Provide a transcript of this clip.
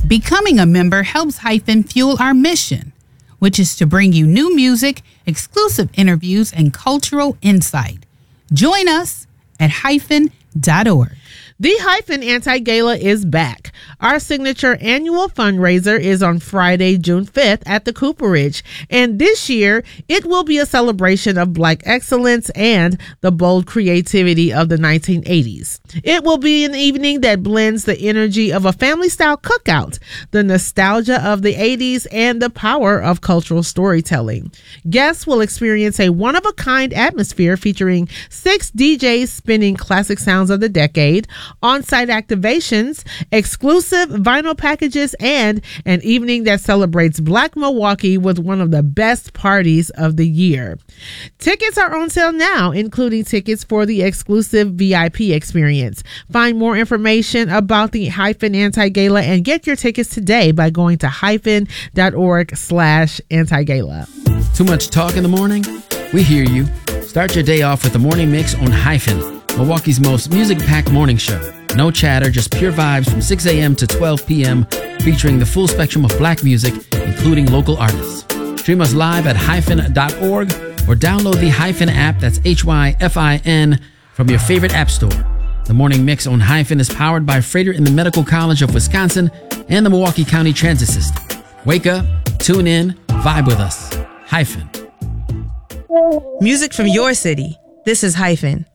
Becoming a member helps Hyphen fuel our mission, which is to bring you new music, exclusive interviews, and cultural insight. Join us at hyphen.org. The Hyphen Anti-Gala is back. Our signature annual fundraiser is on Friday, June 5th at the Cooperage. And this year, it will be a celebration of Black excellence and the bold creativity of the 1980s. It will be an evening that blends the energy of a family-style cookout, the nostalgia of the 80s, and the power of cultural storytelling. Guests will experience a one-of-a-kind atmosphere featuring 6 DJs spinning classic sounds of the decade, on-site activations, exclusive vinyl packages, and an evening that celebrates Black Milwaukee with one of the best parties of the year. Tickets are on sale now, including tickets for the exclusive VIP experience. Find more information about the Hyphen Anti-Gala and get your tickets today by going to hyphen.org/anti-gala. Too much talk in the morning? We hear you. Start your day off with the Morning Mix on Hyphen, Milwaukee's most music-packed morning show. No chatter, just pure vibes from 6 a.m. to 12 p.m., featuring the full spectrum of Black music, including local artists. Stream us live at hyphen.org or download the Hyphen app, that's HYFIN, from your favorite app store. The Morning Mix on Hyphen is powered by Freighter in the Medical College of Wisconsin and the Milwaukee County Transit System. Wake up, tune in, vibe with us. Hyphen. Music from your city. This is Hyphen.